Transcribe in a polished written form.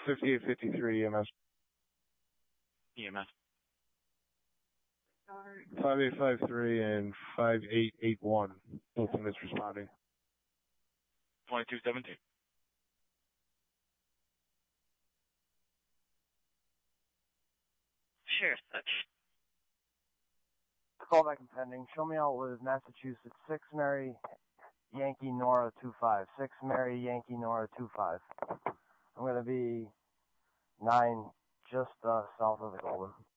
5853 EMS. EMS. 5853 and 5881. Both units responding. 2217. Sure, such. Callback and pending. Show me out with Massachusetts 6 Mary Yankee Nora 25. 6 Mary Yankee Nora 25. I'm going to be 9 just south of the Golden.